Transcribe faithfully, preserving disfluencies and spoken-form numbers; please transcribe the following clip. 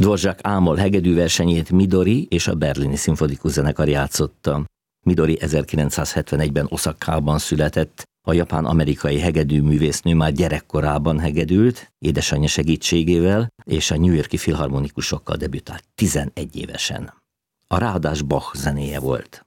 Dvorak Ámol hegedűversenyét Midori és a Berlini Szimfonikus Zenekar játszotta. Midori ezerkilencszázhetvenegyben Oszakában született, a japán-amerikai hegedűművésznő már gyerekkorában hegedült, édesanyja segítségével, és a New York-i filharmonikusokkal debütált tizenegy évesen. A ráadás Bach zenéje volt.